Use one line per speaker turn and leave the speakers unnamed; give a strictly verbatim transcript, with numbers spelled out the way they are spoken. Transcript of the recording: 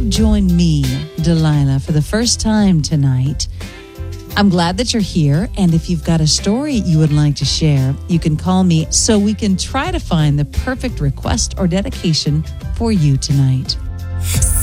join me, Delilah, for the first time tonight. I'm glad that you're here, and if you've got a story you would like to share, you can call me so we can try to find the perfect request or dedication for you tonight.